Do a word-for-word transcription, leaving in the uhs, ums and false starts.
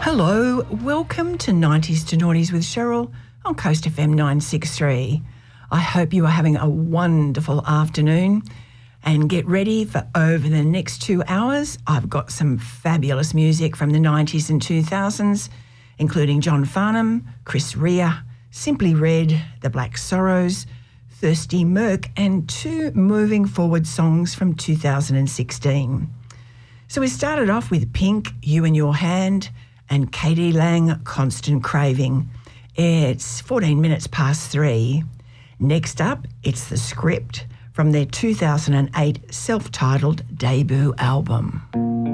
Hello, welcome to nineties to Noughties with Cheryl on Coast F M nine sixty-three. I hope you are having a wonderful afternoon and get ready for over the next two hours. I've got some fabulous music from the nineties and two thousands, including John Farnham, Chris Rea, Simply Red, The Black Sorrows, Thirsty Merc, and two moving forward songs from two thousand sixteen. So we started off with Pink, You and Your Hand, and Katie Lang, Constant Craving. It's fourteen minutes past three. Next up, it's The Script from their two thousand eight self-titled debut album.